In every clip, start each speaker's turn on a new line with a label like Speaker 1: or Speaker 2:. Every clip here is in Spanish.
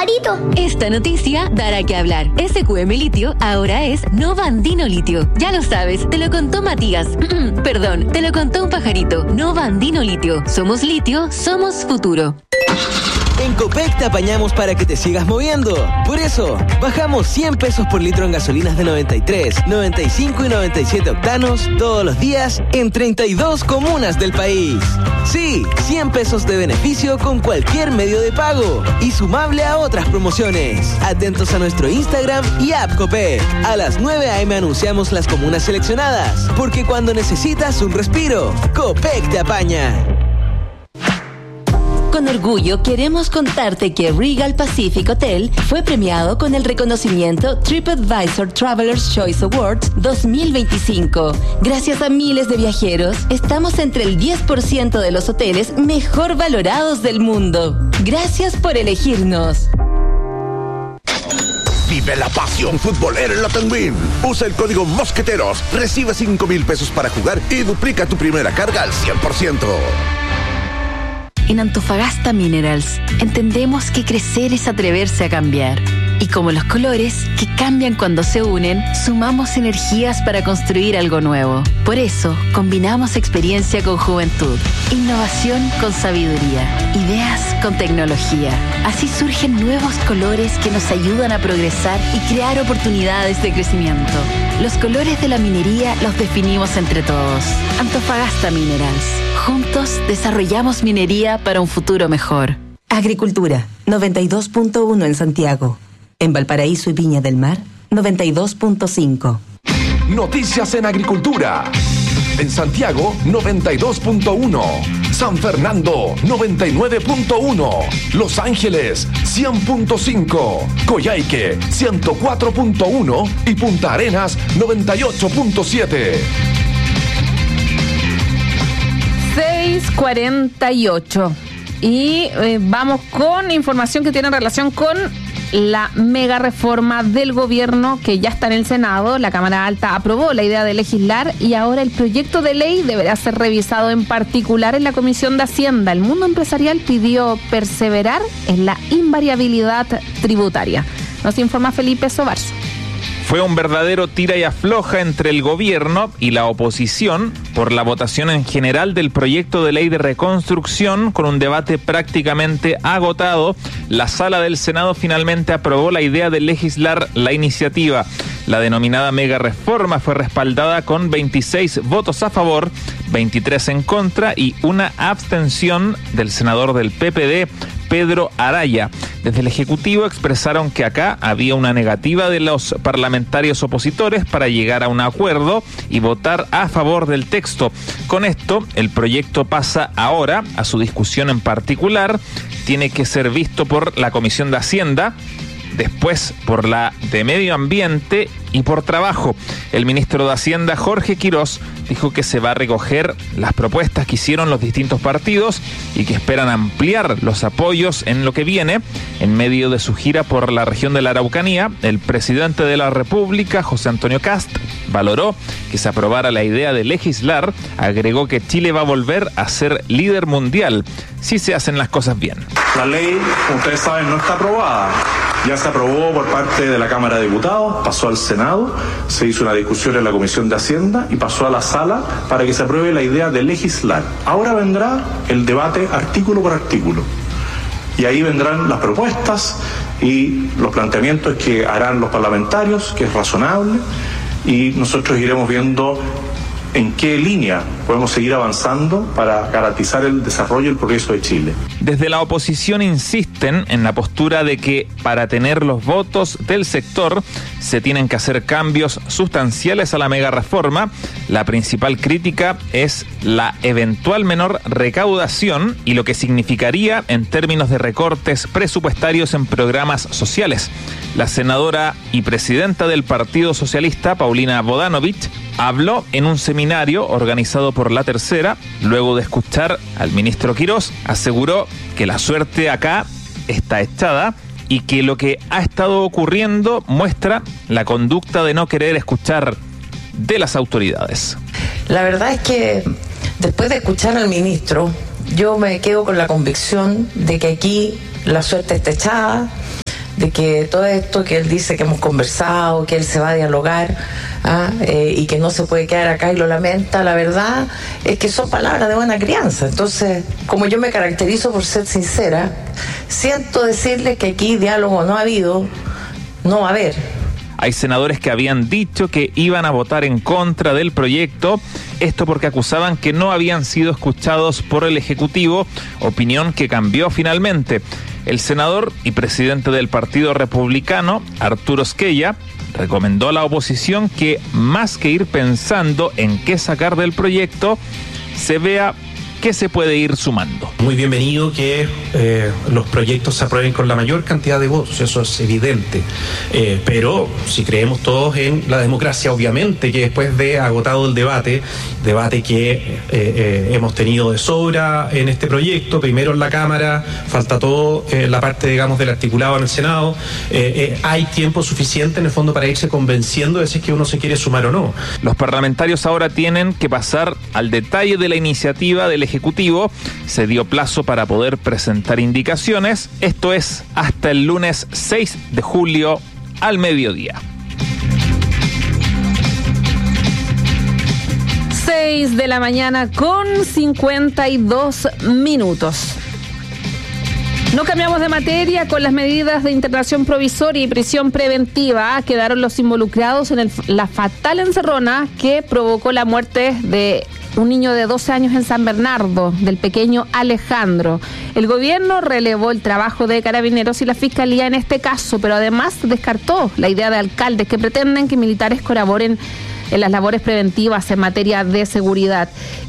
Speaker 1: pajarito.
Speaker 2: Esta noticia dará que hablar. SQM Litio ahora es Nova Andino Litio. Ya lo sabes, te lo contó Matías. Perdón, te lo contó un pajarito. Nova Andino Litio. Somos litio, somos futuro.
Speaker 3: En Copec te apañamos para que te sigas moviendo. Por eso, bajamos 100 pesos por litro en gasolinas de 93, 95 y 97 octanos todos los días en 32 comunas del país. Sí, 100 pesos de beneficio con cualquier medio de pago y sumable a otras promociones. Atentos a nuestro Instagram y app Copec. A las 9 a.m. anunciamos las comunas seleccionadas, porque cuando necesitas un respiro, Copec te apaña.
Speaker 2: Con orgullo queremos contarte que Regal Pacific Hotel fue premiado con el reconocimiento TripAdvisor Traveler's Choice Awards 2025. Gracias a miles de viajeros, estamos entre el 10% de los hoteles mejor valorados del mundo. Gracias por elegirnos.
Speaker 4: Vive la pasión futbolera en la Tenwin. Usa el código Mosqueteros, recibe 5,000 pesos para jugar y duplica tu primera carga al 100%.
Speaker 5: En Antofagasta Minerals entendemos que crecer es atreverse a cambiar. Y como los colores, que cambian cuando se unen, sumamos energías para construir algo nuevo. Por eso, combinamos experiencia con juventud, innovación con sabiduría, ideas con tecnología. Así surgen nuevos colores que nos ayudan a progresar y crear oportunidades de crecimiento. Los colores de la minería los definimos entre todos. Antofagasta Minerals. Juntos desarrollamos minería para un futuro mejor.
Speaker 6: Agricultura, 92.1 en Santiago. En Valparaíso y Viña del Mar, 92.5.
Speaker 7: Noticias en agricultura. En Santiago, 92.1. San Fernando, 99.1. Los Ángeles, 100.5. Coyhaique, 104.1. Y Punta Arenas, 98.7.
Speaker 8: 6:48. Y vamos con información que tiene relación con la mega reforma del gobierno que ya está en el Senado. La Cámara Alta aprobó la idea de legislar y ahora el proyecto de ley deberá ser revisado en particular en la Comisión de Hacienda. El mundo empresarial pidió perseverar en la invariabilidad tributaria. Nos informa Felipe Sobarzo.
Speaker 9: Fue un verdadero tira y afloja entre el gobierno y la oposición por la votación en general del proyecto de ley de reconstrucción. Con un debate prácticamente agotado, la sala del Senado finalmente aprobó la idea de legislar la iniciativa. La denominada mega reforma fue respaldada con 26 votos a favor, 23 en contra y una abstención del senador del PPD, Pedro Araya. Desde el Ejecutivo expresaron que acá había una negativa de los parlamentarios opositores para llegar a un acuerdo y votar a favor del texto. Con esto, el proyecto pasa ahora a su discusión en particular. Tiene que ser visto por la Comisión de Hacienda, después por la de Medio Ambiente y por Trabajo. El ministro de Hacienda, Jorge Quirós, dijo que se va a recoger las propuestas que hicieron los distintos partidos y que esperan ampliar los apoyos en lo que viene. En medio de su gira por la región de la Araucanía, el presidente de la República, José Antonio Kast, valoró que se aprobara la idea de legislar. Agregó que Chile va a volver a ser líder mundial si se hacen las cosas bien.
Speaker 10: La ley, como ustedes saben, no está aprobada. Ya se aprobó por parte de la Cámara de Diputados, pasó al Senado, se hizo una discusión en la Comisión de Hacienda y pasó a la sala para que se apruebe la idea de legislar. Ahora vendrá el debate artículo por artículo y ahí vendrán las propuestas y los planteamientos que harán los parlamentarios, que es razonable, y nosotros iremos viendo en qué línea podemos seguir avanzando para garantizar el desarrollo y el progreso de Chile.
Speaker 9: Desde la oposición insisten en la postura de que para tener los votos del sector se tienen que hacer cambios sustanciales a la mega reforma. La principal crítica es la eventual menor recaudación y lo que significaría en términos de recortes presupuestarios en programas sociales. La senadora y presidenta del Partido Socialista, Paulina Bodanovich, habló en un seminario organizado por La Tercera. Luego de escuchar al ministro Quirós, aseguró que la suerte acá está echada y que lo que ha estado ocurriendo muestra la conducta de no querer escuchar de las autoridades.
Speaker 11: La verdad es que después de escuchar al ministro, yo me quedo con la convicción de que aquí la suerte está echada, de que todo esto que él dice que hemos conversado, que él se va a dialogar y que no se puede quedar acá y lo lamenta, la verdad es que son palabras de buena crianza. Entonces, como yo me caracterizo por ser sincera, siento decirles que aquí diálogo no ha habido, no va a haber.
Speaker 9: Hay senadores que habían dicho que iban a votar en contra del proyecto, esto porque acusaban que no habían sido escuchados por el Ejecutivo, opinión que cambió finalmente. El senador y presidente del Partido Republicano, Arturo Esquella, recomendó a la oposición que, más que ir pensando en qué sacar del proyecto, se vea qué se puede ir sumando.
Speaker 1: Muy bienvenido que los proyectos se aprueben con la mayor cantidad de votos, eso es evidente. Pero si creemos todos en la democracia, obviamente que después de agotado el debate que hemos tenido de sobra en este proyecto, primero en la Cámara, falta todo la parte, digamos, del articulado en el Senado, hay tiempo suficiente en el fondo para irse convenciendo de si es que uno se quiere sumar o no.
Speaker 9: Los parlamentarios ahora tienen que pasar al detalle de la iniciativa del Ejecutivo. Se dio plazo para poder presentar indicaciones. Esto es hasta el lunes 6 de julio al mediodía.
Speaker 8: 6 de la mañana con 52 minutos. No cambiamos de materia. Con las medidas de internación provisoria y prisión preventiva quedaron los involucrados en la fatal encerrona que provocó la muerte de un niño de 12 años en San Bernardo, del pequeño Alejandro. El gobierno relevó el trabajo de Carabineros y la Fiscalía en este caso, pero además descartó la idea de alcaldes que pretenden que militares colaboren en las labores preventivas en materia de seguridad.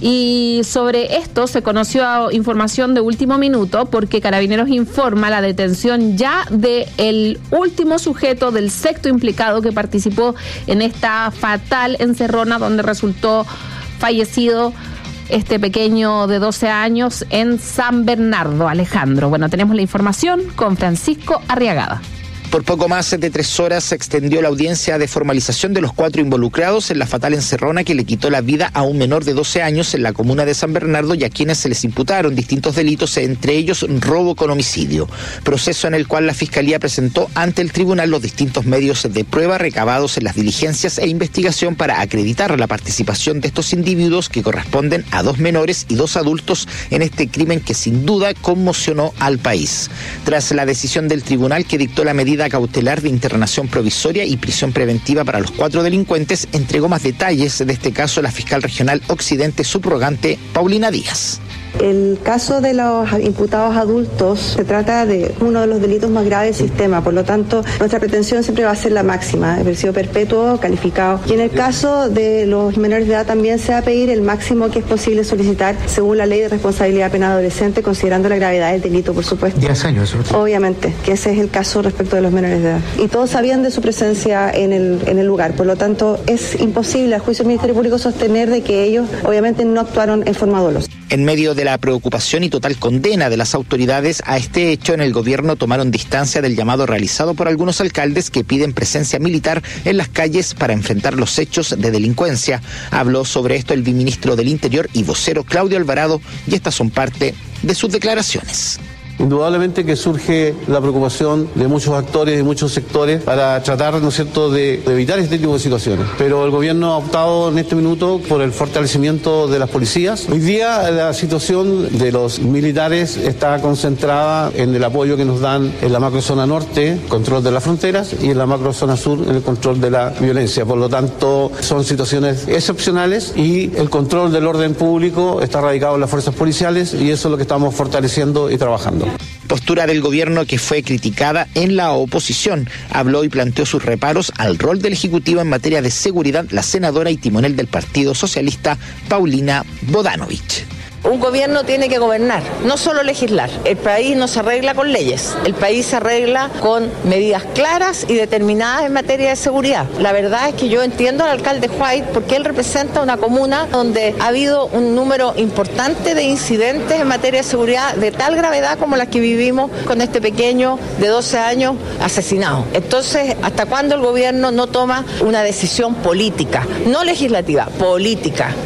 Speaker 8: Y sobre esto se conoció información de último minuto porque Carabineros informa la detención ya del último sujeto, del sexto implicado que participó en esta fatal encerrona donde resultó fallecido este pequeño de 12 años en San Bernardo, Alejandro. Bueno, tenemos la información con Francisco Arriagada.
Speaker 12: Por poco más de 3 horas se extendió la audiencia de formalización de los 4 involucrados en la fatal encerrona que le quitó la vida a un menor de 12 años en la comuna de San Bernardo y a quienes se les imputaron distintos delitos, entre ellos robo con homicidio. Proceso en el cual la Fiscalía presentó ante el tribunal los distintos medios de prueba recabados en las diligencias e investigación para acreditar la participación de estos individuos que corresponden a 2 menores y 2 adultos en este crimen que sin duda conmocionó al país. Tras la decisión del tribunal que dictó la medida cautelar de internación provisoria y prisión preventiva para los 4 delincuentes, entregó más detalles de este caso la fiscal regional Occidente subrogante Paulina Díaz.
Speaker 13: El caso de los imputados adultos se trata de uno de los delitos más graves del sistema, por lo tanto nuestra pretensión siempre va a ser la máxima, el presidio perpetuo calificado. Y en el caso de los menores de edad también se va a pedir el máximo que es posible solicitar según la ley de responsabilidad penal adolescente, considerando la gravedad del delito, por supuesto.
Speaker 14: 10 años.
Speaker 13: Obviamente, que ese es el caso respecto de los menores de edad. Y todos sabían de su presencia en el lugar, por lo tanto es imposible al juicio del Ministerio Público sostener de que ellos obviamente no actuaron en forma dolosa.
Speaker 12: En medio de la preocupación y total condena de las autoridades a este hecho, en el gobierno tomaron distancia del llamado realizado por algunos alcaldes que piden presencia militar en las calles para enfrentar los hechos de delincuencia. Habló sobre esto el viceministro del Interior y vocero Claudio Alvarado, y estas son parte de sus declaraciones.
Speaker 15: Indudablemente que surge la preocupación de muchos actores, de muchos sectores, para tratar, ¿no es cierto?, de evitar este tipo de situaciones. Pero el gobierno ha optado en este minuto por el fortalecimiento de las policías. Hoy día la situación de los militares está concentrada en el apoyo que nos dan en la macrozona norte, control de las fronteras, y en la macrozona sur, en el control de la violencia. Por lo tanto, son situaciones excepcionales y el control del orden público está radicado en las fuerzas policiales, y eso es lo que estamos fortaleciendo y trabajando.
Speaker 12: Postura del gobierno que fue criticada en la oposición. Habló y planteó sus reparos al rol del Ejecutivo en materia de seguridad la senadora y timonel del Partido Socialista, Paulina Bodanovich.
Speaker 11: Un gobierno tiene que gobernar, no solo legislar. El país no se arregla con leyes, el país se arregla con medidas claras y determinadas en materia de seguridad. La verdad es que yo entiendo al alcalde White porque él representa una comuna donde ha habido un número importante de incidentes en materia de seguridad de tal gravedad como las que vivimos con este pequeño de 12 años asesinado. Entonces, ¿hasta cuándo el gobierno no toma una decisión política? No legislativa, política.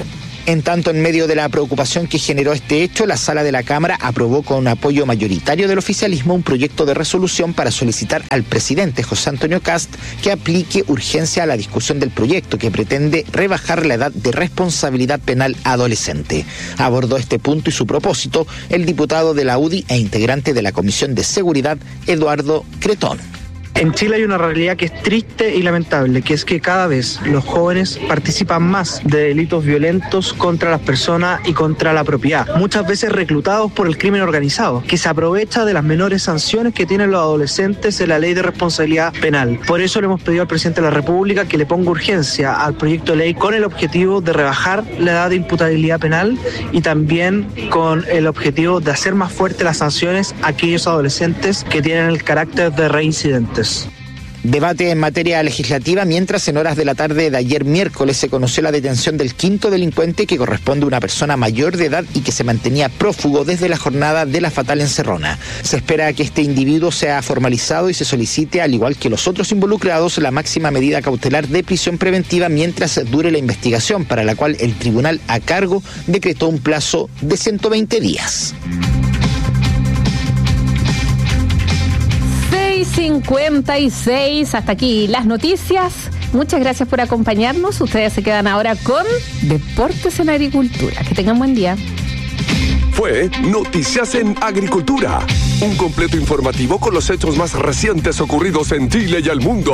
Speaker 12: En tanto, en medio de la preocupación que generó este hecho, la sala de la Cámara aprobó con apoyo mayoritario del oficialismo un proyecto de resolución para solicitar al presidente José Antonio Kast que aplique urgencia a la discusión del proyecto que pretende rebajar la edad de responsabilidad penal adolescente. Abordó este punto y su propósito el diputado de la UDI e integrante de la Comisión de Seguridad, Eduardo Cretón.
Speaker 14: En Chile hay una realidad que es triste y lamentable, que es que cada vez los jóvenes participan más de delitos violentos contra las personas y contra la propiedad, muchas veces reclutados por el crimen organizado, que se aprovecha de las menores sanciones que tienen los adolescentes en la ley de responsabilidad penal. Por eso le hemos pedido al presidente de la República que le ponga urgencia al proyecto de ley con el objetivo de rebajar la edad de imputabilidad penal y también con el objetivo de hacer más fuertes las sanciones a aquellos adolescentes que tienen el carácter de reincidentes.
Speaker 12: Debate en materia legislativa mientras en horas de la tarde de ayer miércoles se conoció la detención del quinto delincuente que corresponde a una persona mayor de edad y que se mantenía prófugo desde la jornada de la fatal encerrona. Se espera que este individuo sea formalizado y se solicite, al igual que los otros involucrados, la máxima medida cautelar de prisión preventiva mientras dure la investigación, para la cual el tribunal a cargo decretó un plazo de 120 días.
Speaker 8: 56, hasta aquí las noticias. Muchas gracias por acompañarnos. Ustedes se quedan ahora con Deportes en Agricultura. Que tengan buen día.
Speaker 7: Fue Noticias en Agricultura, un completo informativo con los hechos más recientes ocurridos en Chile y el mundo.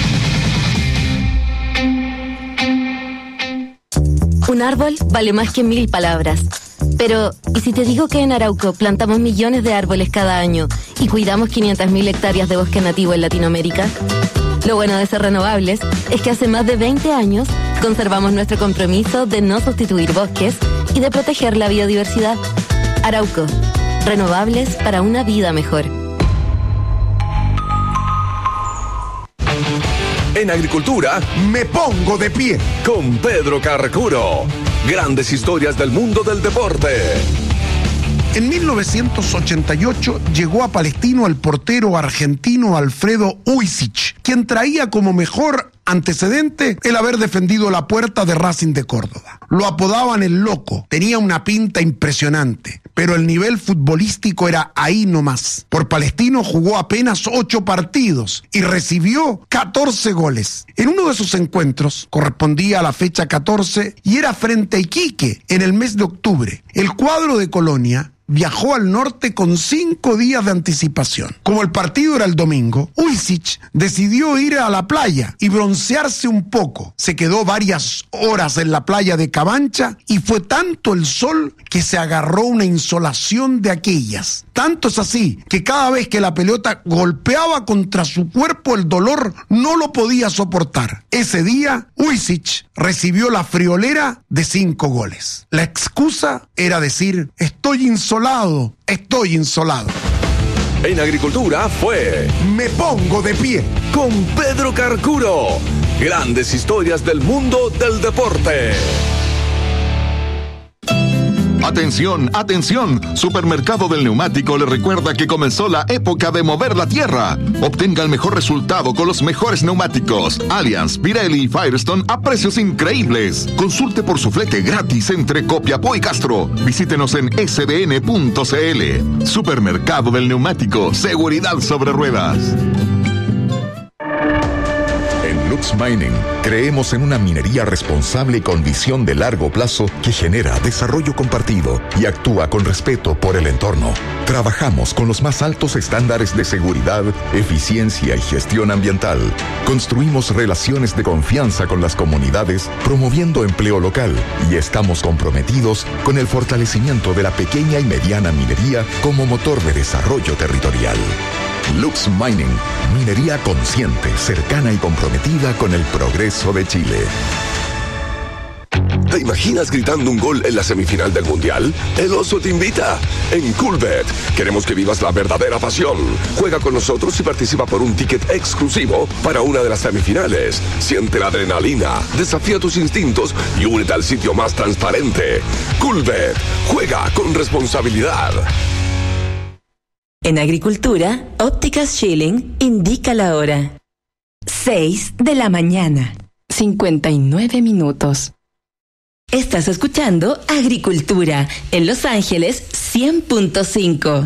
Speaker 2: Un árbol vale más que 1000 palabras. Pero, ¿y si te digo que en Arauco plantamos millones de árboles cada año y cuidamos 500.000 hectáreas de bosque nativo en Latinoamérica? Lo bueno de ser renovables es que hace más de 20 años conservamos nuestro compromiso de no sustituir bosques y de proteger la biodiversidad. Arauco, renovables para una vida mejor.
Speaker 7: En Agricultura, me pongo de pie con Pedro Carcuro. Grandes historias del mundo del deporte.
Speaker 16: En 1988 llegó a Palestino el portero argentino Alfredo Uisic, quien traía como mejor antecedente el haber defendido la puerta de Racing de Córdoba. Lo apodaban el Loco, tenía una pinta impresionante, pero el nivel futbolístico era ahí nomás. Por Palestino jugó apenas 8 partidos y recibió 14 goles. En uno de sus encuentros, correspondía a la fecha 14 y era frente a Iquique en el mes de octubre. El cuadro de Colonia viajó al norte con 5 días de anticipación. Como el partido era el domingo, Uisic decidió ir a la playa y broncearse un poco. Se quedó varias horas en la playa de Cabancha y fue tanto el sol que se agarró una insolación de aquellas. Tanto es así que cada vez que la pelota golpeaba contra su cuerpo, el dolor no lo podía soportar. Ese día, Uisic recibió la friolera de 5 goles. La excusa era decir: estoy insolado.
Speaker 7: En Agricultura fue Me Pongo de Pie con Pedro Carcuro. Grandes historias del mundo del deporte.
Speaker 17: Atención, atención, Supermercado del Neumático le recuerda que comenzó la época de mover la tierra. Obtenga el mejor resultado con los mejores neumáticos Allianz, Pirelli y Firestone a precios increíbles. Consulte por su flete gratis entre Copiapó y Castro. Visítenos en sbn.cl. Supermercado del Neumático, seguridad sobre ruedas.
Speaker 18: Lux Mining, creemos en una minería responsable con visión de largo plazo que genera desarrollo compartido y actúa con respeto por el entorno. Trabajamos con los más altos estándares de seguridad, eficiencia y gestión ambiental. Construimos relaciones de confianza con las comunidades, promoviendo empleo local, y estamos comprometidos con el fortalecimiento de la pequeña y mediana minería como motor de desarrollo territorial. Lux Mining, minería consciente, cercana y comprometida con el progreso de Chile.
Speaker 7: ¿Te imaginas gritando un gol en la semifinal del Mundial? El Oso te invita. En Coolbet queremos que vivas la verdadera pasión. Juega con nosotros y participa por un ticket exclusivo para una de las semifinales. Siente la adrenalina, desafía tus instintos y únete al sitio más transparente. Coolbet, juega con responsabilidad.
Speaker 2: En Agricultura, Ópticas Schilling indica la hora. 6 de la mañana, 59 minutos. Estás escuchando Agricultura en Los Ángeles 100.5.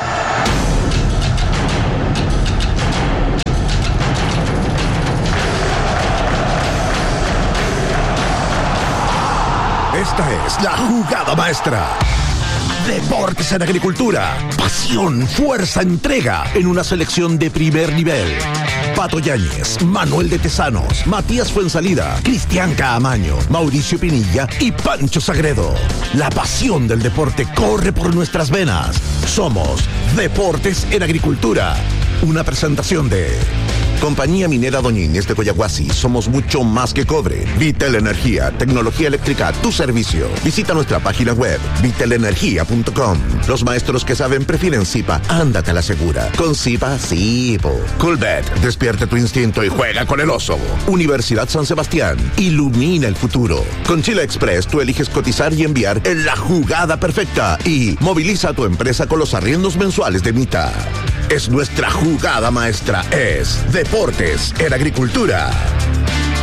Speaker 4: Esta es la jugada maestra. Deportes en Agricultura. Pasión, fuerza, entrega en una selección de primer nivel. Pato Yáñez, Manuel de Tesanos, Matías Fuensalida, Cristian Caamaño, Mauricio Pinilla y Pancho Sagredo. La pasión del deporte corre por nuestras venas. Somos Deportes en Agricultura. Una presentación de Compañía Minera Doña Inés de Coyahuasi. Somos mucho más que cobre. Vitel Energía, tecnología eléctrica a tu servicio. Visita nuestra página web, vitelenergia.com. Los maestros que saben prefieren Zipa. Ándate a la segura. Con Zipa, sí, po. Coolbet, despierte tu instinto y juega con el oso. Universidad San Sebastián, ilumina el futuro. Con Chile Express, tú eliges cotizar y enviar en la jugada perfecta. Y moviliza a tu empresa con los arriendos mensuales de Mita. Es nuestra jugada maestra, es Deportes en Agricultura.